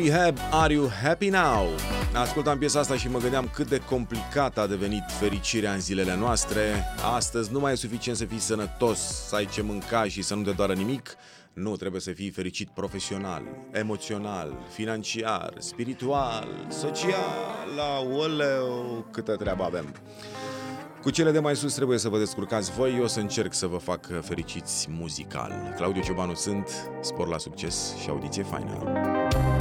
Rehab, Are You Happy Now? Ascultam piesa asta și mă gândeam cât de complicată a devenit fericirea în zilele noastre. Astăzi nu mai e suficient să fii sănătos, să ai ce mânca și să nu te doară nimic. Nu, trebuie să fii fericit profesional, emoțional, financiar, spiritual, social. Aoleu, câtă treabă avem. Cu cele de mai sus trebuie să vă descurcați voi, eu o să încerc să vă fac fericiți muzical. Claudiu Ciobanu sunt, spor la succes și audiție faină.